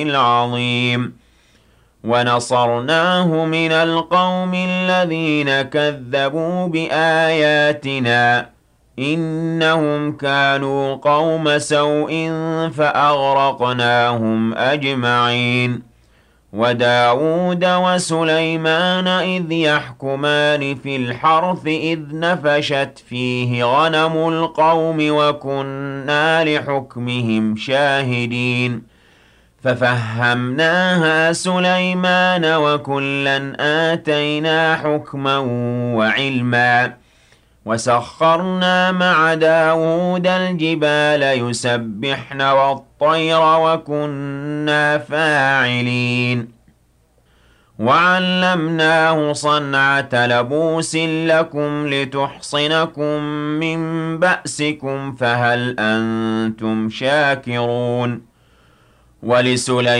العظيم ونصرناه من القوم الذين كذبوا بآياتنا إنهم كانوا قوم سوء فأغرقناهم أجمعين وداود وسليمان إذ يحكمان في الحرث إذ نفشت فيه غنم القوم وكنا لحكمهم شاهدين ففهمناها سليمان وكلا آتينا حكما وعلما وسخرنا مع داود الجبال يسبحن والطير وكنا فاعلين وعلمناه صنعة لبوس لكم لتحصنكم من بأسكم فهل أنتم شاكرون ولسليمان